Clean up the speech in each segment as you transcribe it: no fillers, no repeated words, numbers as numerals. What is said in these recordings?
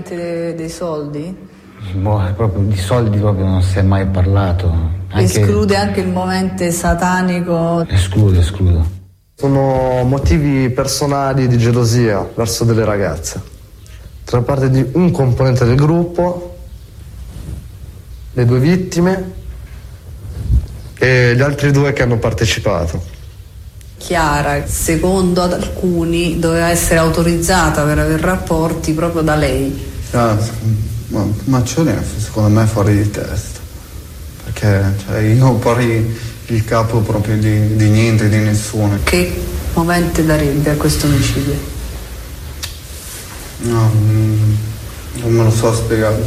componente dei soldi? Proprio di soldi proprio non si è mai parlato. Esclude anche il momento satanico? Escludo. Sono motivi personali di gelosia verso delle ragazze, tra parte di un componente del gruppo, le 2 vittime e gli altri 2 che hanno partecipato. Chiara, secondo alcuni, doveva essere autorizzata per avere rapporti proprio da lei. Maccione secondo me è fuori di testa, perché io porrei il capo proprio di niente, di nessuno. Che movente darebbe a questo omicidio? No, non me lo so spiegare.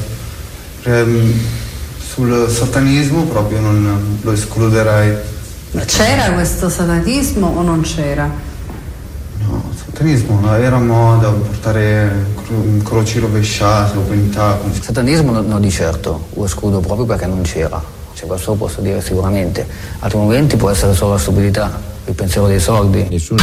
Sul satanismo proprio non lo escluderei. Ma c'era questo satanismo o non c'era? No, satanismo era moda, portare croci rovesciate o pentatoni. Il satanismo no di certo, lo escludo proprio perché non c'era. Cioè, questo lo posso dire sicuramente. Altri momenti può essere solo la stupidità, il pensiero dei soldi. Nessuno.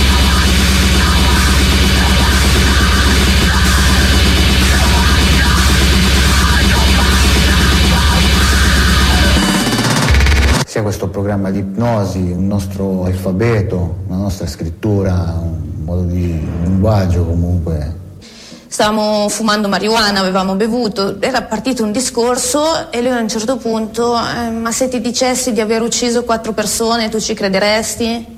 Sia questo programma di ipnosi, un nostro alfabeto, una nostra scrittura, un modo di linguaggio comunque. Stavamo fumando marijuana, avevamo bevuto, era partito un discorso e lui a un certo punto ma se ti dicessi di aver ucciso 4 persone tu ci crederesti?